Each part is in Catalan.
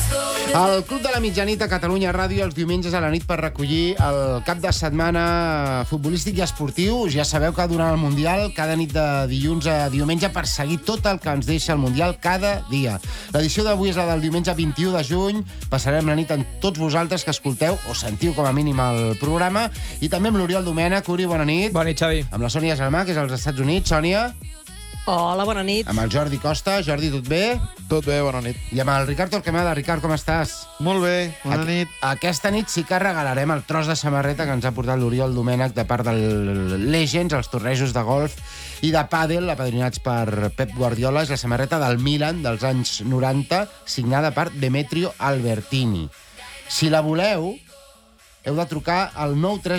El Club de la Mitjanit a Catalunya Ràdio els diumenges a la nit per recollir el cap de setmana futbolístic i esportiu. Ja sabeu que durant el Mundial, cada nit de dilluns a diumenge, perseguir tot el que ens deixa el Mundial cada dia. L'edició d'avui és la del diumenge 21 de juny. Passarem la nit amb tots vosaltres que escolteu o sentiu com a mínim el programa. I també amb l'Oriol Domènech. Uri, bona nit. Bona nit, Xavi. Amb la Sònia Germà, que és als Estats Units. Sònia. Hola, bona nit. Amb el Jordi Costa. Jordi, tot bé? Tot bé, bona nit. I amb el Ricard Torquemada. Ricard, com estàs? Molt bé, bona nit. Aquesta nit sí que regalarem el tros de samarreta que ens ha portat l'Oriol Domènech de part del Legends, els tornejos de golf i de pàdel, apadrinats per Pep Guardiola. És la samarreta del Milan dels anys 90, signada per Demetrio Albertini. Si la voleu, heu de trucar al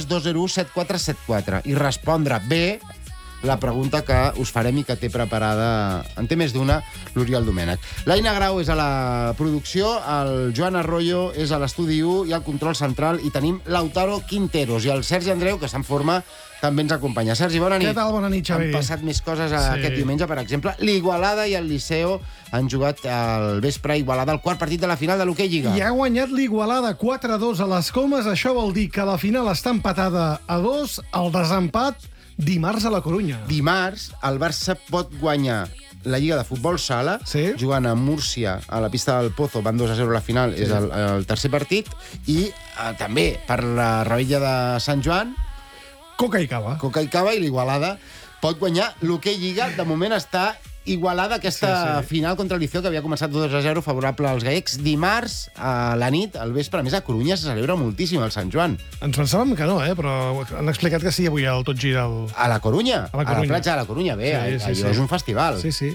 932017474 i respondre bé la pregunta que us farem i que té preparada, en té més d'una, l'Oriol Domènech. L'Aina Grau és a la producció, el Joan Arroyo és a l'estudi 1 i al control central, i tenim Lautaro Quinteros i el Sergi Andreu, que està en forma, també ens acompanya. Sergi, bona nit. Què tal? Bona nit, Xavi. Han passat més coses aquest diumenge, per exemple. L'Igualada i el Liceo han jugat al vespre a Igualada el quart partit de la final de l'Hockey Lliga. I ha guanyat l'Igualada 4-2 a les Comes. Això vol dir que la final està empatada a 2. El desempat dimarts a la Corunya. Dimarts, el Barça pot guanyar la Lliga de Futbol Sala, jugant a Múrcia, a la pista del Pozo, van 2-0 a la final, és el tercer partit, i també per la rebella de Sant Joan, Coca i cava. Coca i cava, i l'Igualada pot guanyar l'Hockey Lliga. De moment està igualada aquesta final contra el Liceo, que havia començat 2-0 favorable als gallecs. Dimarts, a la nit, al vespre, a més a Corunya se celebra moltíssim el Sant Joan. Ens pensàvem que no, però han explicat que sí, avui el tot gira A la Corunya, a la platja de la Corunya. Bé, allò és un festival. Sí.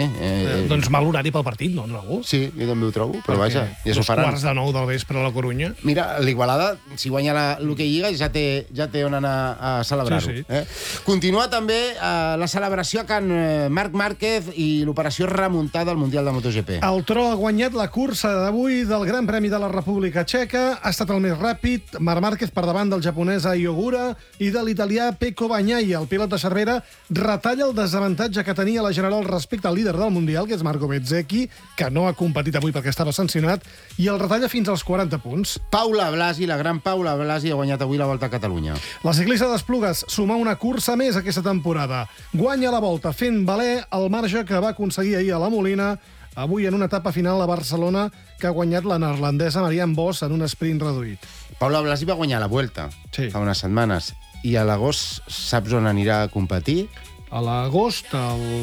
Doncs mal horari pel partit, no trobo? Sí, jo també ho trobo, però vaja, ja s'ho faran. 2:45 del vespre a la Corunya. Mira, l'Igualada, si guanya l'Hockey Lliga, ja té on anar a celebrar-ho. Continua també la celebració a Can Marc Márquez i l'operació remuntada al Mundial de MotoGP. El Tro ha guanyat la cursa d'avui del Gran Premi de la República Txeca. Ha estat el més ràpid. Marc Márquez per davant del japonès Ayogura i de l'italià Pecco Bagnaia. El pilot de Cervera retalla el desavantatge que tenia la General respecte al líder del Mundial, que és Marco Bezzecchi, que no ha competit avui perquè estava sancionat, i el retalla fins als 40 punts. Paula Blasi, la gran Paula Blasi, ha guanyat avui la Volta a Catalunya. La ciclista d'Esplugues suma una cursa més aquesta temporada. Guanya la Volta fent valer el marge que va aconseguir ahir a la Molina, avui en una etapa final a Barcelona, que ha guanyat la neerlandesa Marianne Vos en un sprint reduït. Paula Blasi va guanyar la Vuelta fa unes setmanes, i a l'agost saps on anirà a competir? A l'agost,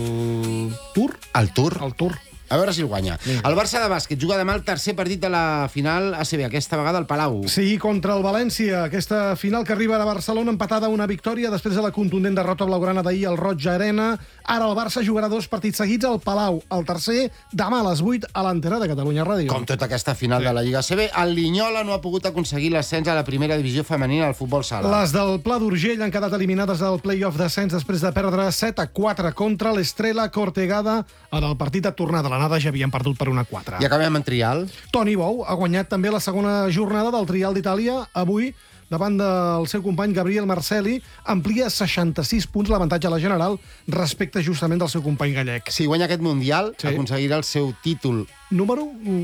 al Tour. Al Tour? Al Tour. A veure si el guanya. El Barça de bàsquet juga demà el tercer partit de la final ACB, aquesta vegada al Palau. Sí, contra el València. Aquesta final que arriba a Barcelona empatada a una victòria després de la contundent derrota blaugrana d'ahir al Roig Arena. Ara el Barça jugarà 2 partits seguits al Palau. El tercer, demà a les 8 a l'Antena de Catalunya Ràdio. Com tota aquesta final de la Lliga ACB, el Linyola no ha pogut aconseguir l'ascens a la primera divisió femenina del futbol sala. Les del Pla d'Urgell han quedat eliminades del play-off d'ascens després de perdre 7-4 contra l'Estrela Cortegada en el partit de tornada. L'anada ja havien perdut per 1-4. I acabem en trial. Toni Bou ha guanyat també la segona jornada del trial d'Itàlia. Avui, davant del seu company Gabriel Marcelli, amplia 66 punts l'avantatge a la general respecte justament del seu company gallec. Si guanya aquest Mundial, aconseguirà el seu títol número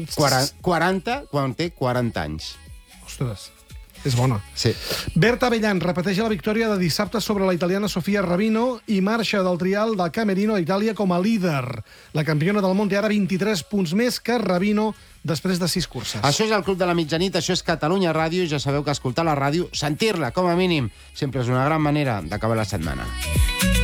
40 quan té 40 anys. Ostres, és bona. Sí. Berta Bellan repeteix la victòria de dissabte sobre la italiana Sofia Rabino i marxa del trial del Camerino a Itàlia com a líder. La campiona del món té ara 23 punts més que Rabino després de 6 curses. Això és el Club de la Mitjanit, això és Catalunya Ràdio, i ja sabeu que escoltar la ràdio, sentir-la com a mínim, sempre és una gran manera d'acabar la setmana.